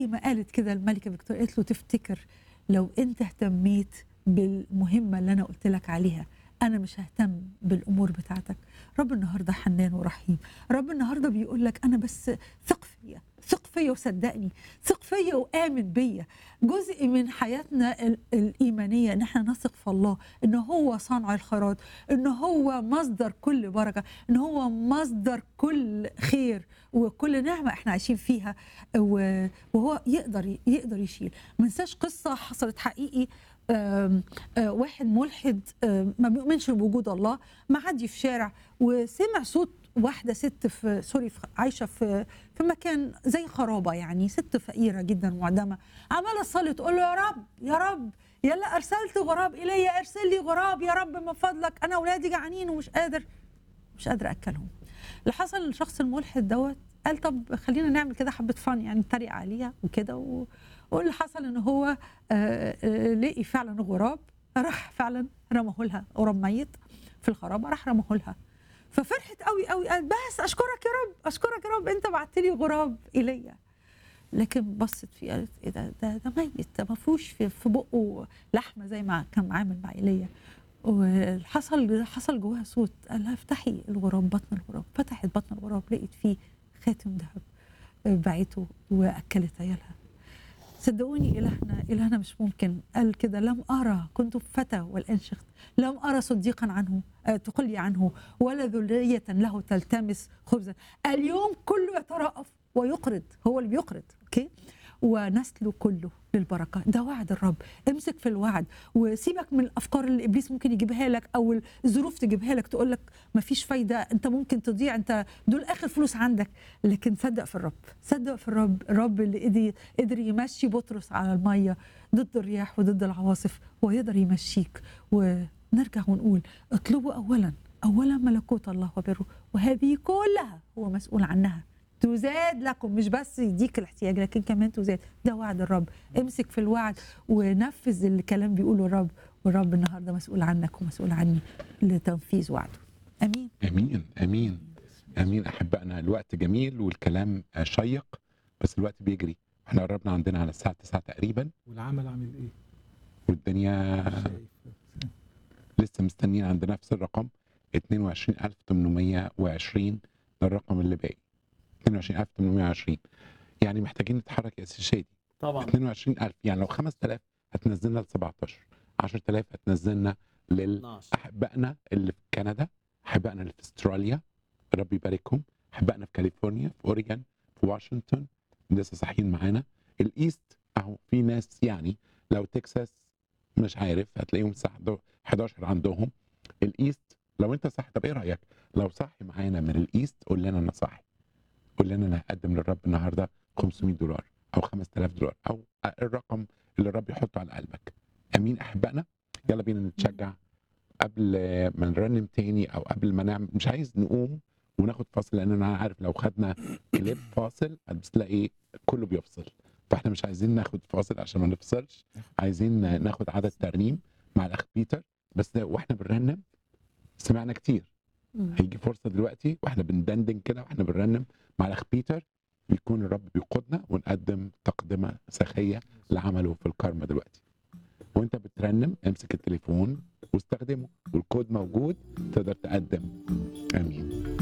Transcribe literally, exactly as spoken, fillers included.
ما قالت كده الملكة فيكتوريا، قالت له تفتكر لو أنت اهتميت بالمهمة اللي أنا قلت لك عليها أنا مش ههتم بالأمور بتاعتك. رب النهاردة حنان ورحيم، رب النهاردة بيقول لك أنا بس ثق فيا، ثق فيا وصدقني، ثق فيا وآمن بيا. جزء من حياتنا ال- الإيمانية إن احنا نثق في الله، إن هو صانع الخيرات، إن هو مصدر كل بركة، إن هو مصدر كل خير وكل نعمة احنا عايشين فيها، و- وهو يقدر يقدر يشيل. ما ننساش قصة حصلت حقيقي. آم، آه، واحد ملحد آم، ما بيؤمنش بوجود الله، معدي في شارع وسمع صوت واحدة ست في سوري في- عايشة في في مكان زي خرابة، يعني ست فقيرة جدا معدمة، عمالة تصلي تقول له يا رب يا رب يلا أرسلت غراب إلي، أرسل لي غراب يا رب من فضلك، أنا أولادي جعانين ومش قادر مش قادر أكلهم. اللي حصل للشخص الملحد دوت قال طب خلينا نعمل كده حبة فن، يعني نتريق عليها وكده و... واللي حصل ان هو آه، آه، لقي فعلا غراب، راح فعلا رماه لها، غراب ميت في الخرابة راح رماه لها. ففرحت قوي قوي، قالت بس اشكرك يا رب، اشكرك يا رب انت بعت لي غراب الي. لكن بصت فيه قالت ايه ده ده ده ميت، ده ما فيهوش في, في بقه لحمه زي ما كان عامل مع ايليا. وحصل حصل جواها صوت قال لها افتحي الغراب، بطن الغراب، فتحت بطن الغراب لقيت فيه خاتم ذهب، باعته واكلت عيالها. صدقوني إلهنا إلهنا مش ممكن. قال كده لم أرى، كنت فتى والآن شخت، لم أرى صديقا عنه آه، تقلي عنه ولا ذرية له تلتمس خبزا. اليوم كله يترأف ويقرض، هو اللي بيقرض أوكي، ونسله كله للبركة. ده وعد الرب، امسك في الوعد وسيبك من الأفكار اللي إبليس ممكن يجيبها لك أو الظروف تجيبها لك تقول لك مفيش فايدة، أنت ممكن تضيع، أنت دول آخر فلوس عندك. لكن صدق في الرب، صدق في الرب، الرب اللي قدر قدر يمشي بطرس على المية ضد الرياح وضد العواصف، هو يقدر يمشيك. ونرجع ونقول اطلبوا أولا أولا ملكوت الله وبره، وهذه كلها هو مسؤول عنها تزاد لكم. مش بس يديك الاحتياج لكن كمان تزاد، ده وعد الرب. امسك في الوعد ونفذ الكلام بيقوله الرب، والرب النهارده مسؤول عنك ومسؤول عني لتنفيذ وعده. امين امين امين امين. احبائنا الوقت جميل والكلام شيق، بس الوقت بيجري، احنا قربنا عندنا على الساعه تسعة تقريبا، والعمل عامل ايه؟ والدنيا شايف لسه مستنيين عند نفس الرقم اتنين وعشرين ألف وتمنمية وعشرين، ده الرقم اللي باقي اتنين وعشرين ألف وتمنمية وعشرين. يعني محتاجين نتحرك يا سي شادي. طبعا. اتنين وعشرين ألف يعني لو خمسة آلاف هتنزلنا ل سبعتاشر، عشرة آلاف هتنزلنا اتناشر. لأحبائنا اللي في كندا، أحبائنا اللي في استراليا ربي يباركهم، أحبائنا في كاليفورنيا، في أوريجون، في واشنطن لسه صاحيين معانا. الإيست أهو في ناس، يعني لو تكساس مش عارف هتلاقيهم الساعة حداشر عندهم. الإيست لو أنت صح، طب إيه رأيك لو صاحي معانا من الإيست قول لنا أنا صاحي، قول لنا أنا هقدم للرب النهارده خمسمية دولار أو خمسة آلاف دولار أو الرقم اللي الرب يحطه على قلبك. أمين أحبائنا. يلا بينا نتشجع قبل ما نرنم تاني او قبل ما نعمل، مش عايز نقوم وناخد فاصل لان انا عارف لو خدنا كليب فاصل هتلاقي كله بيفصل، فاحنا مش عايزين ناخد فاصل عشان ما نفصلش، عايزين ناخد عدد ترنيم مع الاخ بيتر. بس واحنا بنرنم سمعنا كتير، هيجي فرصه دلوقتي واحنا بندندن كده واحنا بنرنم مع الاخ بيتر يكون الرب بيقودنا ونقدم تقدمه سخيه لعمله في الكارما دلوقتي. وانت بترنم امسك التليفون واستخدمه، والكود موجود تقدر تقدم. امين.